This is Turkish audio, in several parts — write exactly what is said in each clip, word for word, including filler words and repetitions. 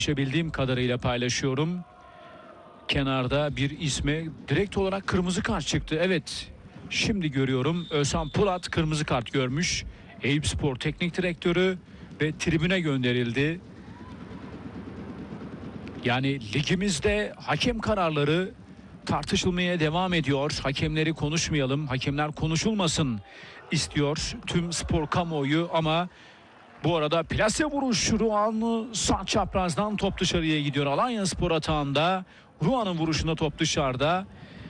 Bildiğim kadarıyla paylaşıyorum. Kenarda bir isme direkt olarak kırmızı kart çıktı. Evet, şimdi görüyorum. Özhan Polat kırmızı kart görmüş. Eyüpspor Teknik Direktörü ve tribüne gönderildi. Yani ligimizde hakem kararları tartışılmaya devam ediyor. Hakemleri konuşmayalım, hakemler konuşulmasın istiyor tüm spor kamuoyu ama bu arada plase vuruş Ruanlı sağ çaprazdan top dışarıya gidiyor. Alanyaspor atağında Ruan'ın vuruşunda top dışarıda.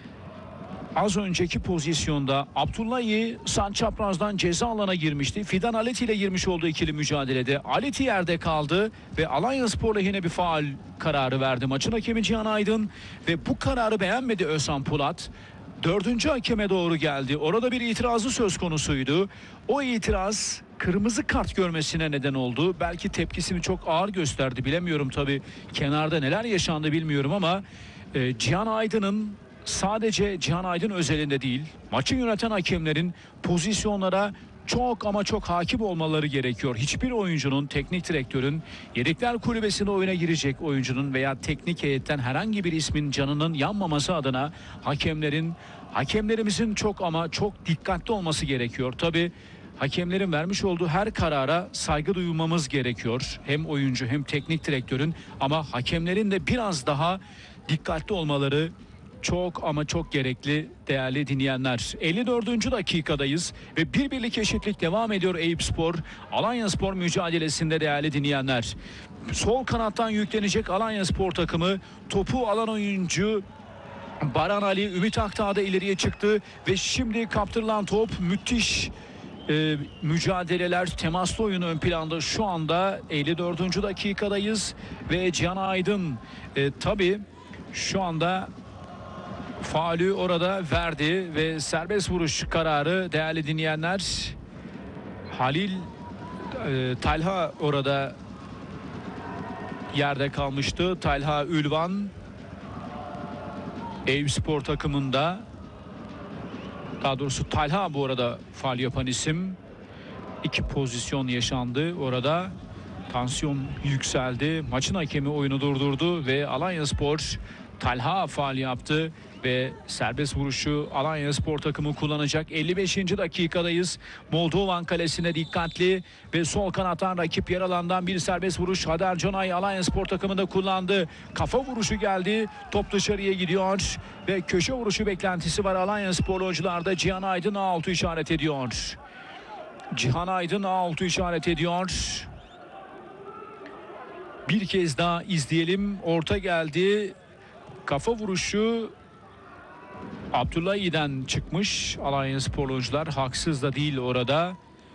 Az önceki pozisyonda Abdullahi sağ çaprazdan ceza alana girmişti. Fidan Aleti ile girmiş olduğu ikili mücadelede Aleti yerde kaldı ve Alanyaspor lehine bir faul kararı verdi maçın hakemi Cihan Aydın ve bu kararı beğenmedi Özhan Polat. Dördüncü hakeme doğru geldi. Orada bir itirazı söz konusuydu. O itiraz kırmızı kart görmesine neden oldu. Belki tepkisini çok ağır gösterdi. Bilemiyorum tabii kenarda neler yaşandı bilmiyorum ama e, Cihan Aydın'ın sadece Cihan Aydın özelinde değil, maçı yöneten hakemlerin pozisyonlara çok ama çok hakim olmaları gerekiyor. Hiçbir oyuncunun, teknik direktörün, yedekler kulübesinde oyuna girecek oyuncunun veya teknik heyetten herhangi bir ismin canının yanmaması adına hakemlerin, hakemlerimizin çok ama çok dikkatli olması gerekiyor. Tabii hakemlerin vermiş olduğu her karara saygı duymamız gerekiyor. Hem oyuncu hem teknik direktörün ama hakemlerin de biraz daha dikkatli olmaları çok ama çok gerekli değerli dinleyenler. elli dördüncü dakikadayız ve bir birlik eşitlik devam ediyor Eyüpspor Alanyaspor mücadelesinde değerli dinleyenler. Sol kanattan yüklenecek Alanyaspor takımı, topu alan oyuncu Baran Ali Ümit Aktağ da ileriye çıktı ve şimdi kaptırılan top müthiş e, mücadeleler, temaslı oyun ön planda şu anda. elli dördüncü dakikadayız ve Cihan Aydın e, tabii şu anda faulü orada verdi ve serbest vuruş kararı değerli dinleyenler. Halil e, Talha orada yerde kalmıştı. Talha Ülvan Eyüpspor takımında, daha doğrusu Talha bu arada faul yapan isim. İki pozisyon yaşandı orada. Tansiyon yükseldi. Maçın hakemi oyunu durdurdu ve Alanyaspor Talha faul yaptı ve serbest vuruşu Alanyaspor takımı kullanacak. elli beşinci dakikadayız. Moldovan kalesine dikkatli ve sol kanattan rakip yer alandan bir serbest vuruş Hader Canay Alanyaspor takımında kullandı. Kafa vuruşu geldi. Top dışarıya gidiyor ve köşe vuruşu beklentisi var Alanyaspor oyuncularda. Cihan Aydın A altı işaret ediyor. Cihan Aydın A altı işaret ediyor. Bir kez daha izleyelim. Orta geldi. Kafa vuruşu Abdullahi'den çıkmış. Alanyaspor oyuncular haksız da değil orada.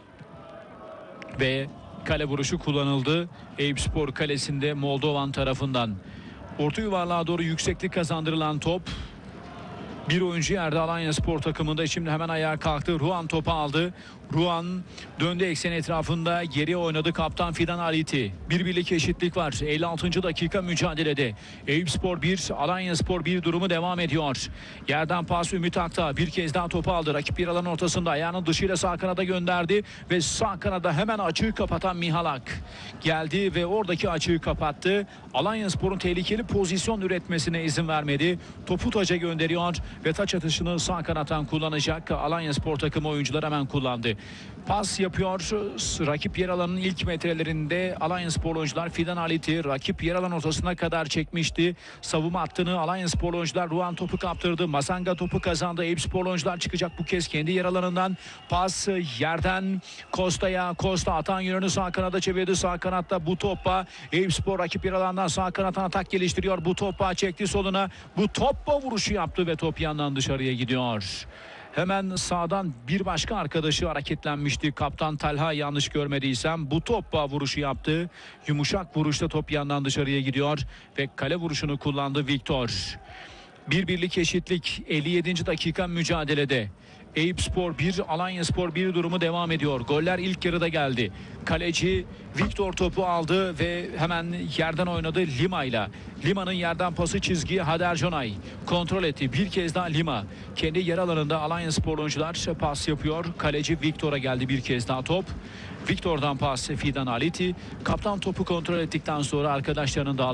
Ve kale vuruşu kullanıldı. Eyüpspor kalesinde Moldovan tarafından. Orta yuvarlığa doğru yükseklik kazandırılan top. Bir oyuncu yerde Alanyaspor takımında, şimdi hemen ayağa kalktı. Ruan topu aldı. Ruan döndü eksen etrafında, geriye oynadı kaptan Fidan Aleti. Bir birlik eşitlik var. elli altıncı dakika mücadelede. Eyüpspor bir, Alanyaspor bir durumu devam ediyor. Yerden pas Ümit Aktağ bir kez daha topu aldı. Rakip bir alan ortasında ayağının dışıyla sağ kanada gönderdi ve sağ kanada hemen açığı kapatan Mihalak geldi ve oradaki açığı kapattı. Alanyaspor'un tehlikeli pozisyon üretmesine izin vermedi. Topu taca gönderiyor ve taç atışını sağ kanattan kullanacak Alanyaspor takımı oyuncular hemen kullandı. Pas yapıyor. Rakip yer alanının ilk metrelerinde Alanyaspor oyuncular Fidan Aleti rakip yer alan ortasına kadar çekmişti. Savunma hattını Alanyaspor oyuncular Ruan topu kaptırdı. Masanga topu kazandı. Eyüpspor oyuncular çıkacak bu kez kendi yer alanından. Pas yerden Costa'ya. Costa atan yönünü sağ kanada çevirdi. Sağ kanatta bu topa Eyüpspor rakip yer alandan sağ kanattan atak geliştiriyor. Bu topa çekti soluna. Bu topla vuruşu yaptı ve top yandan dışarıya gidiyor. Hemen sağdan bir başka arkadaşı hareketlenmişti. Kaptan Talha, yanlış görmediysem bu topla vuruşu yaptı. Yumuşak vuruşta top yandan dışarıya gidiyor ve kale vuruşunu kullandı Viktor. Bir birlik eşitlik elli yedinci dakika mücadelede. Eyüpspor bir, Alanyaspor bir durumu devam ediyor. Goller ilk yarıda geldi. Kaleci Viktor topu aldı ve hemen yerden oynadı Lima ile. Lima'nın yerden pası çizgiye Hader Canay kontrol etti. Bir kez daha Lima. Kendi yer alanında Alanyaspor oyuncular pas yapıyor. Kaleci Viktor'a geldi bir kez daha top. Viktor'dan pas Fidan Aleti. Kaptan topu kontrol ettikten sonra arkadaşlarının da